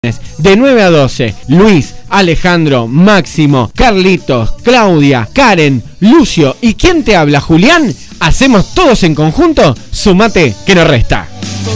De 9 a 12, Luis, Alejandro, Máximo, Carlitos, Claudia, Karen, Lucio y ¿quién te habla? Julián. Hacemos todos en conjunto. Sumate que no resta.